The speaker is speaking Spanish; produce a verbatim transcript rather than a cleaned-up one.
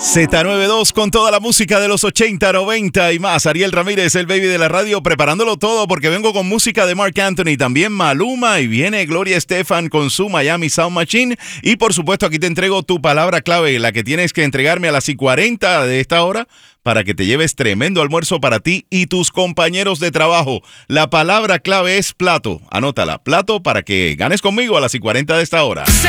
Z noventa y dos con toda la música de los ochenta, noventa y más. Ariel Ramírez, el baby de la radio, preparándolo todo porque vengo con música de Marc Anthony, también Maluma, y viene Gloria Estefan con su Miami Sound Machine. Y por supuesto aquí te entrego tu palabra clave, la que tienes que entregarme a las y cuarenta de esta hora para que te lleves tremendo almuerzo para ti y tus compañeros de trabajo. La palabra clave es plato. Anótala, plato, para que ganes conmigo a las y cuarenta de esta hora. Z